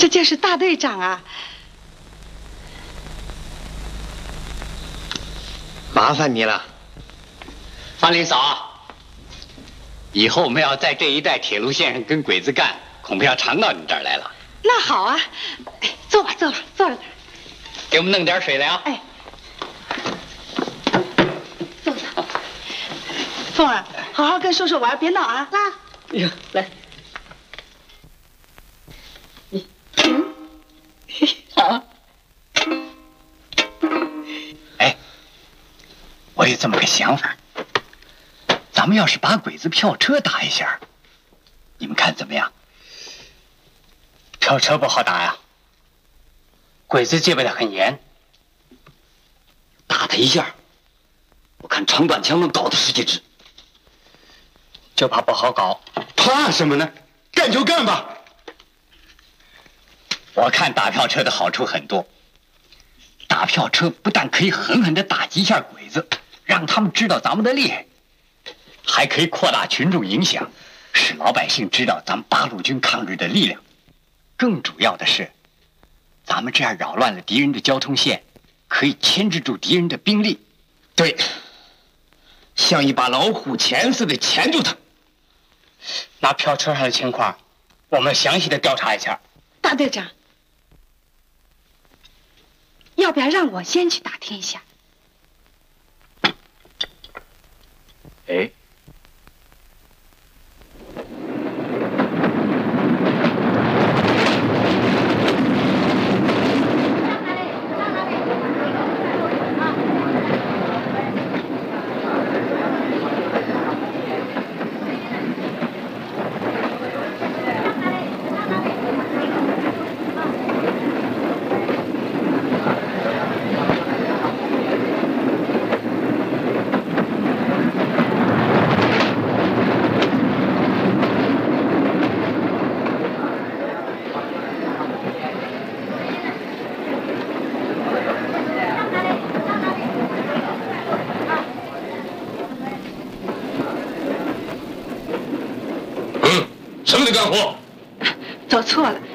这就是大队长啊！ 麻烦你了， 方林嫂。以后我们要在这一带铁路线上跟鬼子干，恐怕要常到你这儿来了。 那好啊，坐吧，坐吧，坐着。 给我们弄点水凉。 哎，坐坐。凤儿，好好跟叔叔玩，别闹啊！拉。 哎呀，来。 好。 哎，我有这么个想法，咱们要是把鬼子票车打一下，你们看怎么样？ 票车不好打呀，鬼子戒备的很严。 打他一下，我看长短枪能搞他10几支。 就怕不好搞。 怕什么呢？干就干吧。 我看打票车的好处很多。打票车不但可以狠狠地打击一下鬼子，让他们知道咱们的厉害，还可以扩大群众影响，使老百姓知道咱们八路军抗日的力量。更主要的是，咱们这样扰乱了敌人的交通线，可以牵制住敌人的兵力。 对，像一把老虎钳似的钳住他。 那票车上的情况，我们详细的调查一下。 大队长，要不要让我先去打听一下？ 哎。 什么的干活？ 走错了，